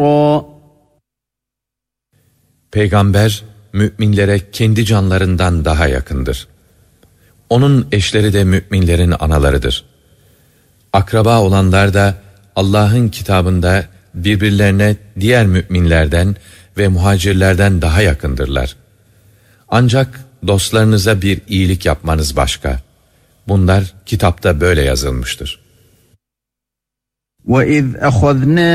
Peygamber, müminlere kendi canlarından daha yakındır. Onun eşleri de müminlerin analarıdır. Akraba olanlar da Allah'ın kitabında birbirlerine diğer müminlerden ve muhacirlerden daha yakındırlar. Ancak dostlarınıza bir iyilik yapmanız başka. Bunlar kitapta böyle yazılmıştır. وَإِذْ أَخَذْنَا